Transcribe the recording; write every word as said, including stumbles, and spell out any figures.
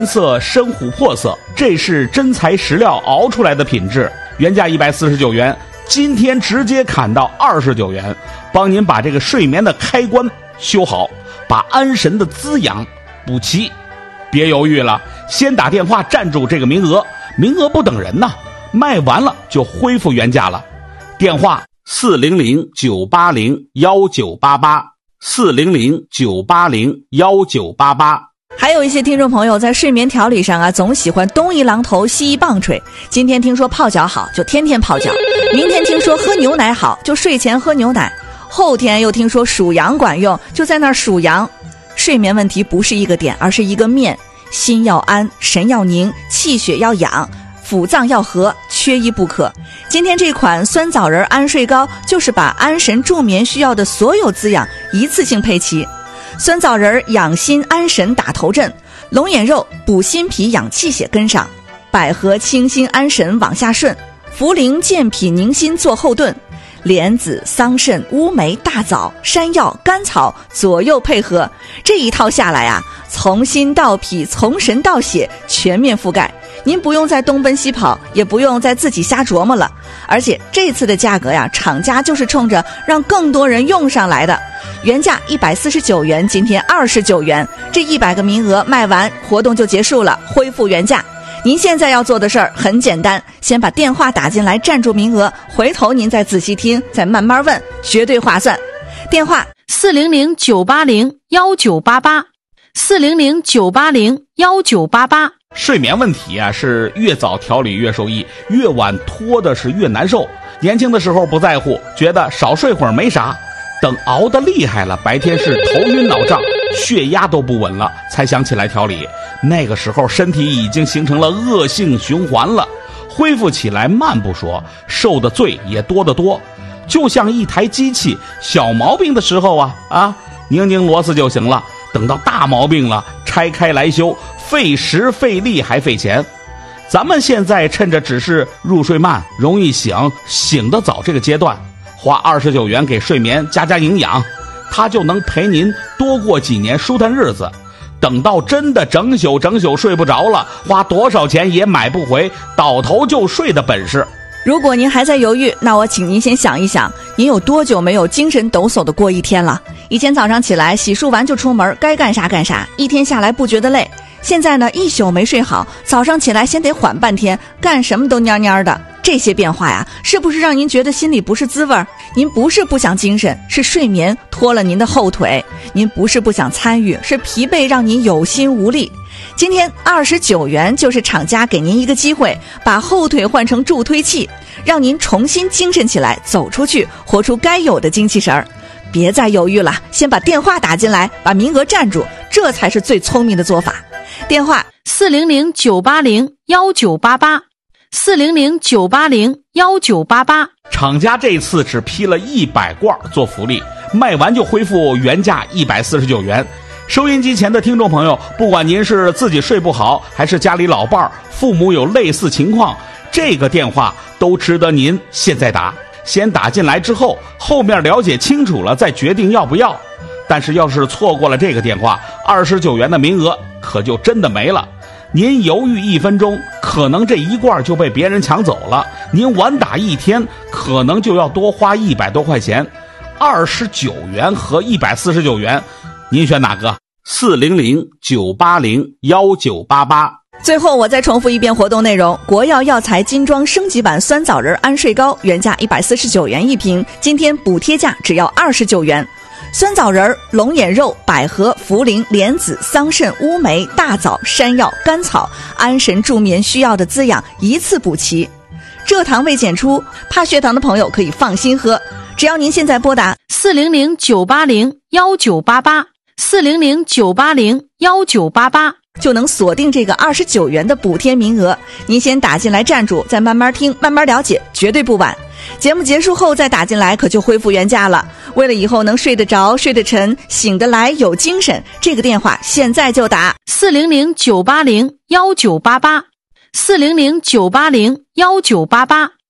色深琥珀色，这是真材实料熬出来的品质，原价一百四十九元，今天直接砍到二十九元，帮您把这个睡眠的开关修好，把安神的滋养补齐。别犹豫了，先打电话占住这个名额，名额不等人呐，卖完了就恢复原价了。电话四零零九八零幺九八八，四零零九八零幺九八八。 还有一些听众朋友在睡眠调理上啊，总喜欢东一榔头西一棒槌。今天听说泡脚好，就天天泡脚；明天听说喝牛奶好，就睡前喝牛奶；后天又听说数羊管用，就在那儿数羊。睡眠问题不是一个点，而是一个面。心要安，神要宁，气血要养，腑脏要和，缺一不可。今天这款酸枣仁安睡膏就是把安神助眠需要的所有滋养一次性配齐。酸枣仁养心安神打头阵，龙眼肉补心脾养气血跟上，百合清心安神往下顺，茯苓健脾宁心做后盾，莲子桑葚乌梅大枣山药甘草左右配合，这一套下来啊，从心到脾从神到血全面覆盖，您不用再东奔西跑，也不用再自己瞎琢磨了。而且这次的价格呀，厂家就是冲着让更多人用上来的，原价一百四十九元，今天二十九元，这一百个名额卖完，活动就结束了，恢复原价。您现在要做的事儿很简单，先把电话打进来占住名额，回头您再仔细听，再慢慢问，绝对划算。电话四零零九八零幺九八八，四零零九八零幺九八八。 睡眠问题啊，是越早调理越受益，越晚拖的是越难受。年轻的时候不在乎，觉得少睡会儿没啥，等熬得厉害了，白天是头晕脑胀，血压都不稳了，才想起来调理。那个时候身体已经形成了恶性循环了，恢复起来慢不说，受的罪也多得多。就像一台机器，小毛病的时候啊啊，拧拧螺丝就行了，等到大毛病了，拆开来修，费时费力还费钱。咱们现在趁着只是入睡慢，容易醒，醒得早这个阶段，花二十九元给睡眠加加营养，它就能陪您多过几年舒坦日子。等到真的整宿整宿睡不着了，花多少钱也买不回倒头就睡的本事。 如果您还在犹豫，那我请您先想一想，您有多久没有精神抖擞的过一天了？以前早上起来洗漱完就出门，该干啥干啥，一天下来不觉得累。现在呢，一宿没睡好，早上起来先得缓半天，干什么都蔫蔫的。这些变化呀，是不是让您觉得心里不是滋味？您不是不想精神，是睡眠拖了您的后腿；您不是不想参与，是疲惫让您有心无力。今天二十九元就是厂家给您一个机会，把后腿换成助推器，让您重新精神起来，走出去，活出该有的精气神儿。别再犹豫了，先把电话打进来，把名额占住，这才是最聪明的做法。电话四零零九八零幺九八八，四零零九八零幺九八八。 厂家这次只批了一百罐做福利，卖完就恢复原价一百四十九元。收音机前的听众朋友，不管您是自己睡不好，还是家里老伴儿、父母有类似情况，这个电话都值得您现在打。先打进来之后，后面了解清楚了再决定要不要。但是要是错过了这个电话，二十九元的名额可就真的没了。您犹豫一分钟，可能这一罐就被别人抢走了；您晚打一天，可能就要多花一百多块钱。二十九元和一百四十九元，您选哪个？四零零九八零幺九八八。 最后我再重复一遍活动内容：国药药材精装升级版酸枣仁安睡膏，原价一百四十九元一瓶，今天补贴价只要二十九元。酸枣仁、龙眼肉、百合、茯苓、莲子、桑葚、乌梅、大枣、山药、甘草，安神助眠需要的滋养一次补齐。蔗糖未检出，怕血糖的朋友可以放心喝。只要您现在拨打四零零九八零幺九八八，四零零九八零幺九八八， 就能锁定这个二十九元的补贴名额。您先打进来站住，再慢慢听，慢慢了解，绝对不晚。节目结束后再打进来，可就恢复原价了。为了以后能睡得着、睡得沉、醒得来、有精神，这个电话现在就打四零零九八零幺九八八，四零零九八零幺九八八。